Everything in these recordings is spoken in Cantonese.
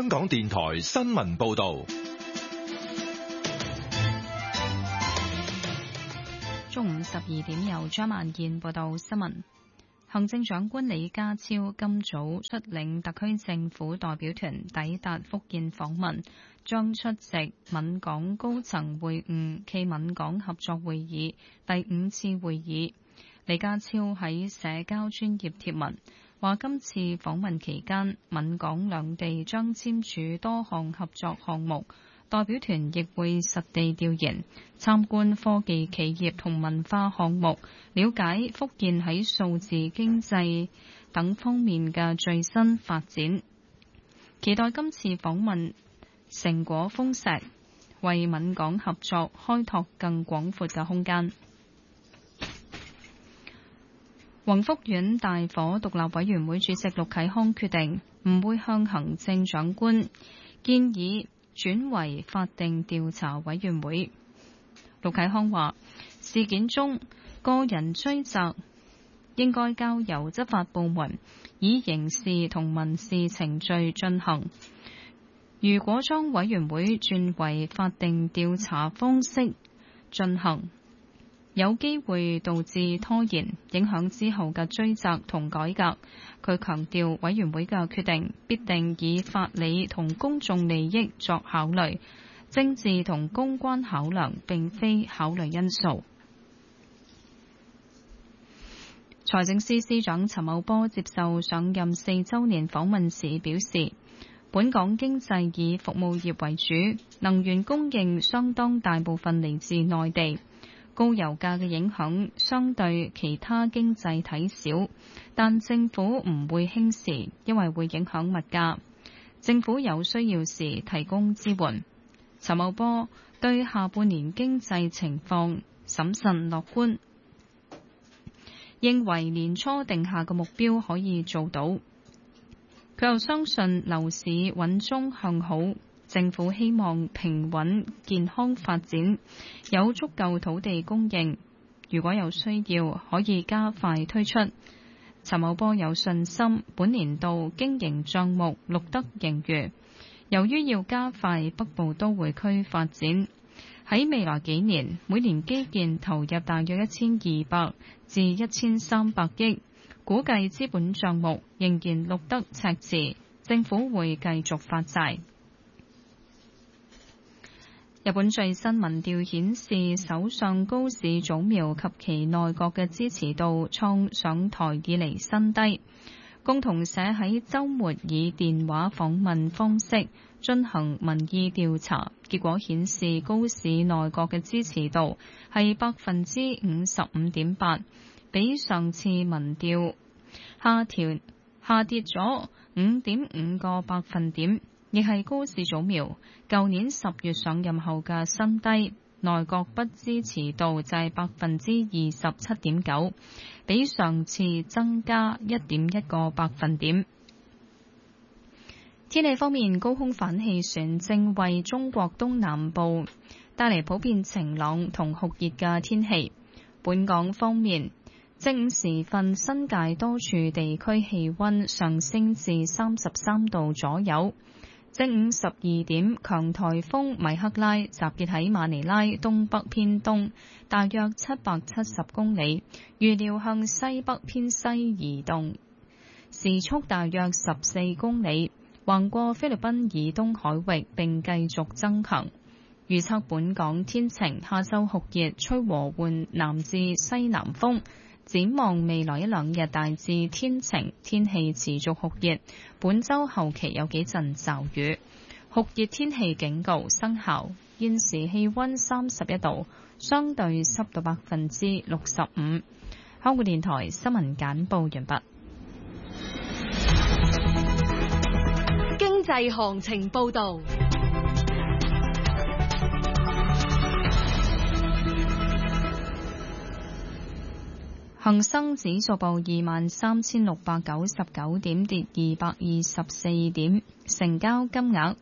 香港電台新聞報道。 中午12點由張萬燕報道新聞。行政長官李家超今早率領特區政府代表團抵達福建訪問，將出席閩港高層會晤暨閩港合作會議第5次會議。李家超喺社交專頁貼文話，今次訪問期間，閩港兩地將簽署多項合作項目。代表團亦會實地調研、參觀科技企業同文化項目，了解福建喺數字經濟等方面嘅最新發展。期待今次訪問成果豐碩，為閩港合作開拓更廣闊嘅空間。宏福苑大火獨立委員會主席陸啟康決定唔會向行政長官建議轉為法定調查委員會。陸啟康話：事件中個人追責應該交由執法部門以刑事同民事程序進行。如果將委員會轉為法定調查方式進行，有機會導致拖延，影響之後嘅追責同改革。佢強調，委員會嘅決定必定以法理同公眾利益作考慮，政治同公關考量並非考慮因素。財政司司長陳茂波接受上任4週年訪問時表示，本港經濟以服務業為主，能源供應相當大部分嚟自內地。高油價嘅影響相對其他經濟體少，但政府唔會輕視，因為會影響物價。政府有需要時提供支援。陳茂波對下半年經濟情況審慎樂觀，認為年初定下嘅目標可以做到。佢又相信樓市穩中向好。政府希望平穩健康發展，有足夠土地供應，如果有需要可以加快推出。陳茂波有信心本年度經營帳目錄得盈餘。由於要加快北部都會區發展，喺未來幾年每年基建投入大約1200至1300億，估計資本帳目仍然錄得赤字，政府會繼續發債。日本最新民調顯示，首相高市早苗及其內閣嘅支持度創上台以嚟新低。共同社喺週末以電話訪問方式進行民意調查，結果顯示高市內閣嘅支持度係55.8%，比上次民調下跌咗5.5個百分點。亦係高市早苗舊年10月上任後嘅新低。內閣不支持度就係27.9%，比上次增加1.1個百分點。天氣方面，高空反氣旋正為中國東南部帶嚟普遍晴朗同酷熱嘅天氣。本港方面，正午時分，新界多處地區氣溫上升至33度左右。正午12點，強颱風米克拉集結喺馬尼拉東北偏東，大約770公里，預料向西北偏西移動，時速大約14公里，橫過菲律賓以東海域並繼續增強。預測本港天晴，下晝酷熱，吹和緩南至西南風。展望未來一兩日大致天晴，天氣持續酷熱，本週後期有幾陣驟雨，酷熱天氣警告生效。現時氣溫31度，相對濕度65%。香港電台新聞簡報完畢。 經濟行情報導。 恒生指數報23,699點，跌224點，成交金額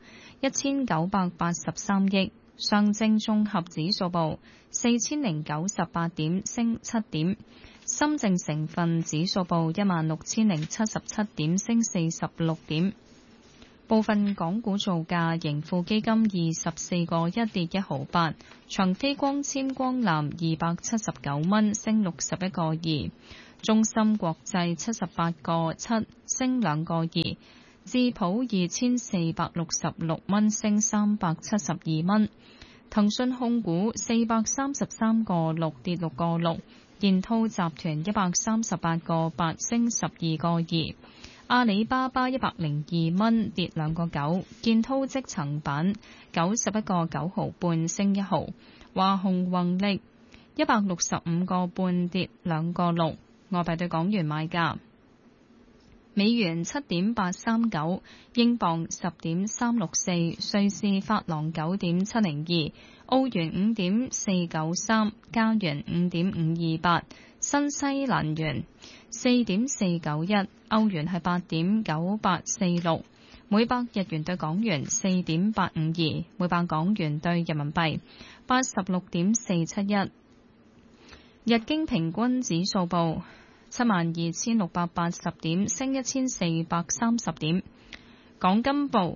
1983億。上證綜合指數報4098點，升7點。深證成分指數報16077點，升46點。 部分港股造價，盈富基金24個1跌1毫8，長飛光纖光纜279蚊升61個2，中芯國際78個7升2個2，智普2466蚊升372蚊，騰訊控股433個6跌6個6，建滔集團138個8升12個2。阿里巴巴102蚊跌2個9，建滔積層板91個9毫半升1毫，華虹宏力165個半跌2個6。外幣對港元買價：美元7.839，英鎊10.364，瑞士法郎9.702，澳元5.493，加元5.528，新西蘭元4.491，歐元係8.9846，每百日元對港元4.852，每百港元對人民幣86.471。日經平均指數報72,680點，升1430點。港金報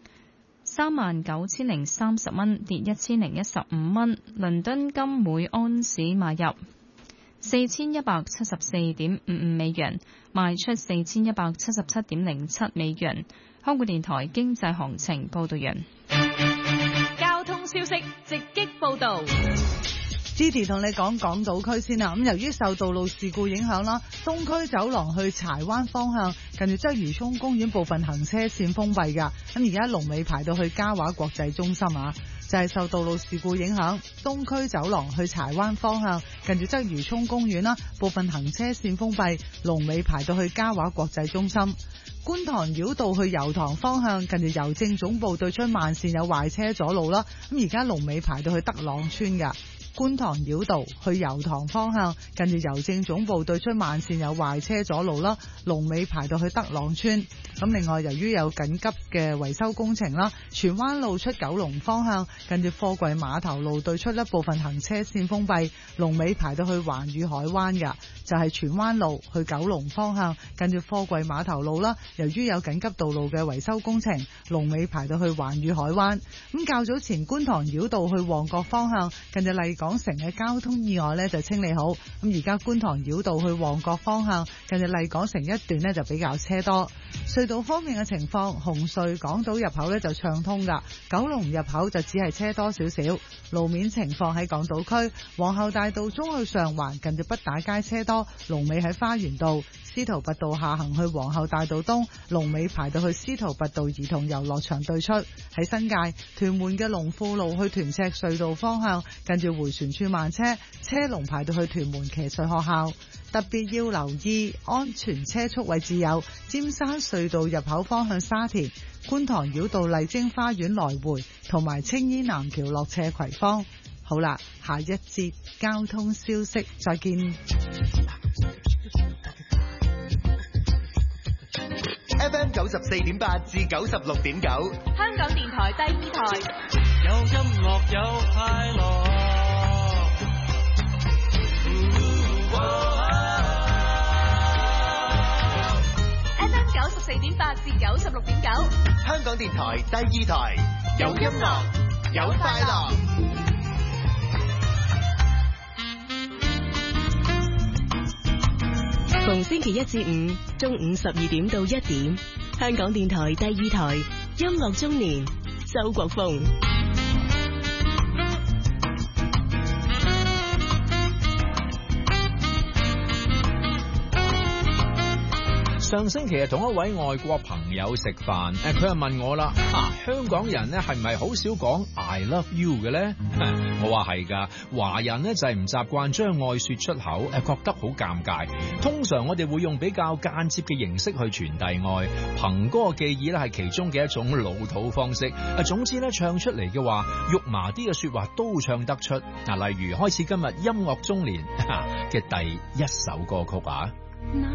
39,030蚊，跌1015蚊。倫敦金每安士買入4174.55美元，賣出4177.07美元。香港電台經濟行情報道完。 交通消息直擊報道。 Didi 同你講港島區先啦，咁由於受道路事故影響啦，東區走廊去柴灣方向近住鰂魚涌公園部分行車線封閉㗎，咁而家龍尾排到去嘉華國際中心啊，就係受道路事故影響，東區走廊去柴灣方向近住鰂魚涌公園啦，部分行車線封閉，龍尾排到去嘉華國際中心。觀塘繞道去油塘方向近住郵政總部對出慢線有壞車阻路啦，咁而家龍尾排到去德朗村㗎。觀塘繞道去油塘方向近住郵政總部對出慢線有壞車阻路啦，龍尾排到去德朗村。咁另外由於有緊急嘅維修工程啦，荃灣路出九龍方向近住貨櫃碼頭路對出一部分行車線封閉，龍尾排到去環宇海灣㗎，就係荃灣路去九龍方向近住貨櫃碼頭路啦，由於有緊急道路嘅維修工程，龍尾排到去環宇海灣。咁較早前觀塘繞道去旺角方向近住麗港城嘅交通意外呢就清理好，咁而家觀塘繞道去旺角方向近住麗港城一段呢就比較車多。隧道方面嘅情況，紅隧港島入口呢就暢通㗎，九龍入口就只係車多少少。路面情況喺港島區，皇后大道中去上環近住畢打街車多，龍尾喺花園道。司徒拔道下行去皇后大道東，龍尾排到去司徒拔道兒童遊樂場對出。喺新界屯門嘅龍富路去屯赤隧道方向近住迴旋處慢車，車龍排到去屯門騎術學校。特別要留意安全車速位置有尖山隧道入口方向沙田、觀塘繞道麗晶花園來回同埋青衣南橋落斜葵芳。好啦，下一節交通消息再見。 FM 94.8至96.9， 香港電台第二台， 有音樂有快樂。 FM 94.8至96.9， 香港電台第二台，有音樂有快樂。 逢星期一至五中午12點到1點，香港電台第二台音樂中年，周國峰。 上星期同一位外國朋友食飯，佢就問我啦，香港人咧係唔係好少講 I love you 嘅咧？我話係㗎，華人咧就係唔習慣將愛說出口，覺得好尷尬。通常我哋會用比較間接嘅形式去傳遞愛，憑歌寄意咧係其中嘅一種老土方式。總之咧唱出嚟嘅話，肉麻啲嘅說話都唱得出。例如開始今日音樂中年嘅第一首歌曲啊。